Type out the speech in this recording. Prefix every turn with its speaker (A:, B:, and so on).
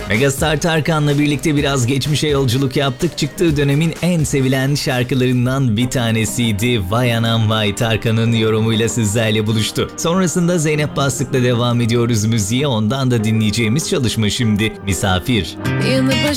A: Megastar Tarkan'la birlikte biraz geçmişe yolculuk yaptık. Çıktığı dönemin en sevilen şarkılarından bir tanesiydi. Vay Anam Vay, Tarkan'ın yorumuyla sizlerle buluştu. Sonrasında Zeynep Bastık'la devam ediyoruz müziğe. Ondan da dinleyeceğimiz çalışma şimdi Misafir.
B: Yanı